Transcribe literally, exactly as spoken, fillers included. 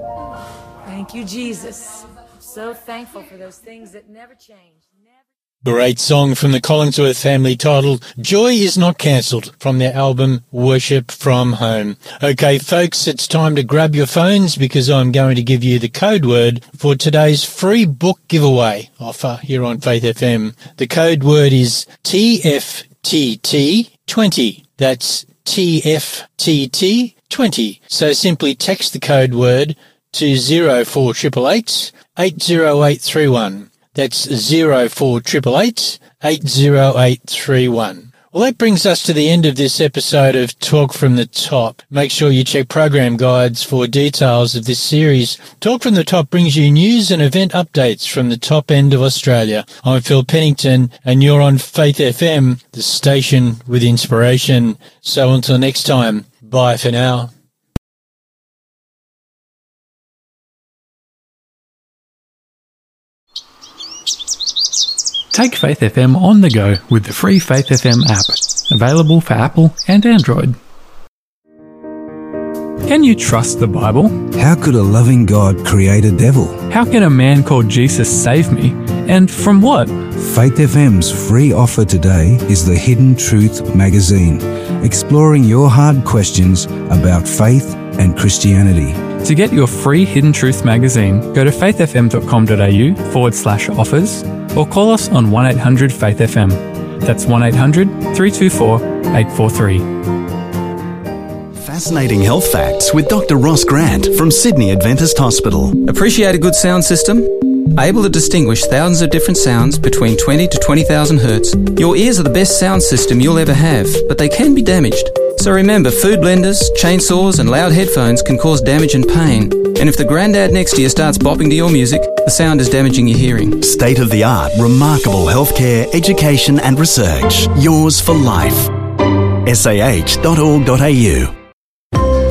Thank you, Jesus. I'm so thankful for those things that never change. Great song from the Collingsworth family titled Joy Is Not Cancelled from their album Worship From Home. Okay, folks, it's time to grab your phones because I'm going to give you the code word for today's free book giveaway offer here on Faith F M. The code word is T F T T twenty. That's T F T T twenty. So simply text the code word to zero four eight eight eight, eight zero eight three one. That's zero four eight eight eight, eight zero eight three one. Well, that brings us to the end of this episode of Talk From The Top. Make sure you check program guides for details of this series. Talk From The Top brings you news and event updates from the top end of Australia. I'm Phil Pennington, and you're on Faith F M, the station with inspiration. So until next time, bye for now. Take Faith F M on the go with the free Faith F M app, available for Apple and Android. Can you trust the Bible? How could a loving God create a devil? How can a man called Jesus save me? And from what? Faith F M's free offer today is the Hidden Truth magazine, exploring your hard questions about faith and Christianity. To get your free Hidden Truth magazine, go to faithfm.com.au forward slash offers or call us on one eight hundred faith F M. That's one eight hundred, three two four, eight four three. Fascinating health facts with Doctor Ross Grant from Sydney Adventist Hospital. Appreciate a good sound system? Able to distinguish thousands of different sounds between twenty to twenty thousand hertz. Your ears are the best sound system you'll ever have, but they can be damaged. So remember, food blenders, chainsaws and loud headphones can cause damage and pain. And if the granddad next to you starts bopping to your music, the sound is damaging your hearing. State-of-the-art, remarkable healthcare, education and research. Yours for life. S A H dot org dot A U